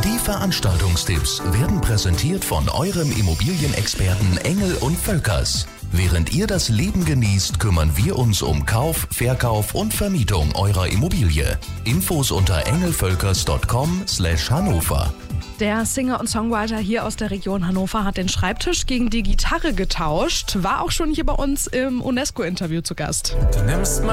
Die Veranstaltungstipps werden präsentiert von eurem Immobilienexperten Engel und Völkers. Während ihr das Leben genießt, kümmern wir uns um Kauf, Verkauf und Vermietung eurer Immobilie. Infos unter engelvölkers.com/Hannover. Der Singer und Songwriter hier aus der Region Hannover hat den Schreibtisch gegen die Gitarre getauscht, war auch schon hier bei uns im UNESCO-Interview zu Gast. Du nimmst